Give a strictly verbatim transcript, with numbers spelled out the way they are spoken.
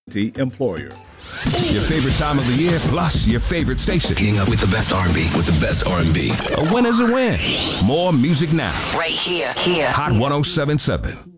employer. Your favorite time of the year, plus your favorite station. Getting up with the best R and B, with the best R and B. A win is a win. More music now. Right here, here. Hot one oh seven point seven.